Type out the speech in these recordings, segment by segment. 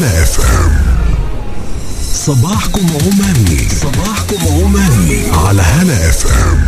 هلا اف ام. صباحكم عماني، صباحكم عماني على هلا اف ام.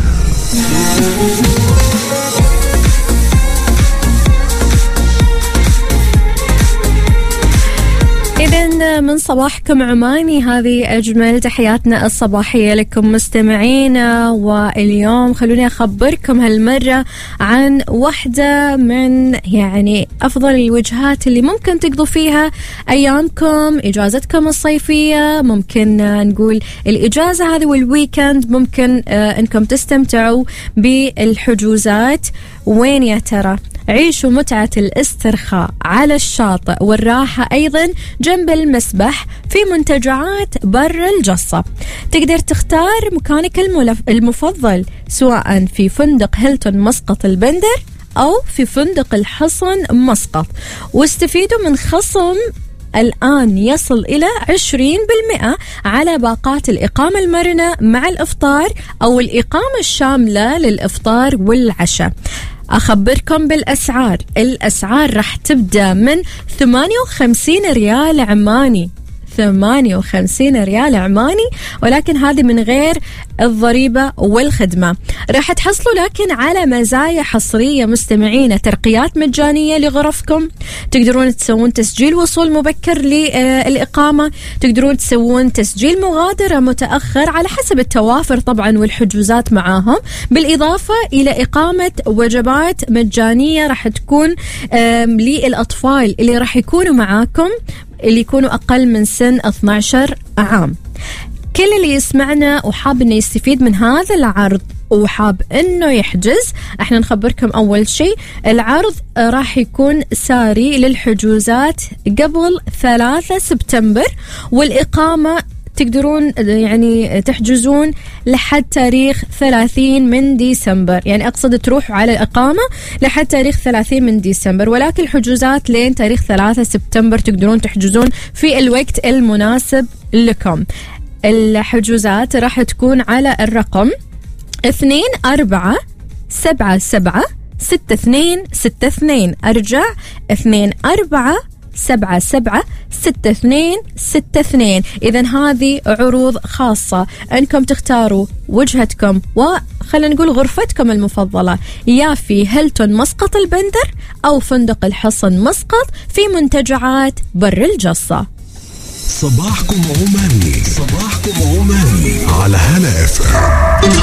إذن من صباحكم عماني، هذه أجمل تحياتنا الصباحية لكم مستمعينا. واليوم خلوني أخبركم هالمرة عن واحدة من أفضل الوجهات اللي ممكن تقضوا فيها أيامكم، إجازتكم الصيفية. ممكن نقول الإجازة هذه والويكند ممكن أنكم تستمتعوا بالحجوزات. وين يا ترى؟ عيشوا متعة الاسترخاء على الشاطئ والراحة أيضا جنب المسبح في منتجعات بر الجصة. تقدر تختار مكانك المفضل، سواء في فندق هيلتون مسقط البندر أو في فندق الحصن مسقط، واستفيدوا من خصم الآن يصل إلى 20% على باقات الإقامة المرنة مع الإفطار أو الإقامة الشاملة للإفطار والعشاء. أخبركم بالأسعار. الأسعار راح تبدأ من 58 ريال عماني، 58 ريال عماني، ولكن هذه من غير الضريبة والخدمة. راح تحصلوا لكن على مزايا حصرية مستمعين، ترقيات مجانية لغرفكم، تقدرون تسوون تسجيل وصول مبكر للإقامة، تقدرون تسوون تسجيل مغادرة متأخر على حسب التوافر طبعا والحجوزات معاهم، بالإضافة إلى إقامة وجبات مجانية راح تكون للأطفال اللي راح يكونوا معاكم، اللي يكونوا أقل من سن 12 عام. كل اللي يسمعنا وحاب إنه يستفيد من هذا العرض وحاب إنه يحجز، احنا نخبركم أول شيء العرض راح يكون ساري للحجوزات قبل 3 سبتمبر، والإقامة تقدرون تحجزون لحد تاريخ 30 من ديسمبر، أقصد تروحوا على الإقامة لحد تاريخ 30 من ديسمبر، ولكن الحجوزات لين تاريخ 3 سبتمبر تقدرون تحجزون في الوقت المناسب لكم. الحجوزات راح تكون على الرقم 24776262. أرجع 24776262. إذن هذه عروض خاصة أنكم تختاروا وجهتكم وخلنا نقول غرفتكم المفضلة، يا في هيلتون مسقط البندر أو فندق الحصن مسقط في منتجعات بر الجصة. صباحكم عماني، صباحكم عماني على هلا اف ام.